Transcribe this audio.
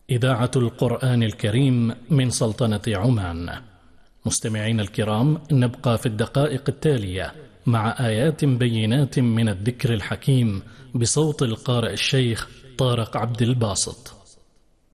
إذاعة القرآن الكريم من سلطنة عمان. مستمعين الكرام، نبقى في الدقائق التالية مع آيات بينات من الذكر الحكيم بصوت القارئ الشيخ طارق عبد الباسط.